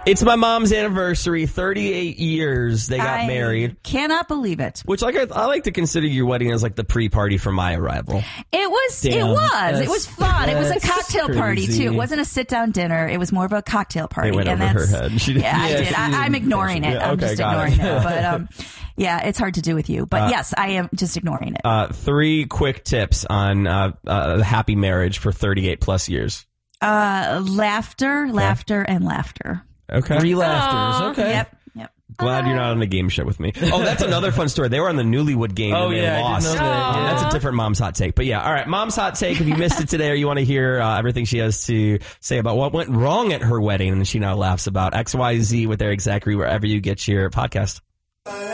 It's my mom's anniversary. 38 years they got married. Cannot believe it. Which I like to consider your wedding as like the pre-party for my arrival. It was. It was fun. It was a cocktail party too. It wasn't a sit-down dinner. It was more of a cocktail party. It went over her head. I did. I'm ignoring it. I'm just ignoring it. But yeah, it's hard to do with you. But yes, I am just ignoring it. 3 quick tips on a happy marriage for 38 plus years. Laughter, and laughter. Okay. 3 laughters. Okay. Yep. Glad you're not on the game show with me. Oh, that's another fun story. They were on the Newlywed Game and they lost. I didn't know that. That's a different mom's hot take. But yeah, all right. Mom's hot take. If you missed it today or you want to hear everything she has to say about what went wrong at her wedding and she now laughs about XYZ with Eric Zachary wherever you get your podcast.